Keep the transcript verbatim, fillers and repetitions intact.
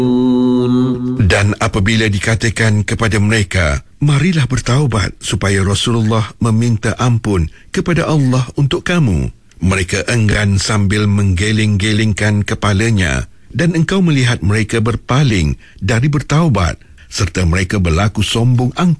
Dan apabila dikatakan kepada mereka, marilah bertaubat supaya Rasulullah meminta ampun kepada Allah untuk kamu, mereka enggan sambil menggeling-gelingkan kepalanya, dan engkau melihat mereka berpaling dari bertaubat serta mereka berlaku sombong angkuh.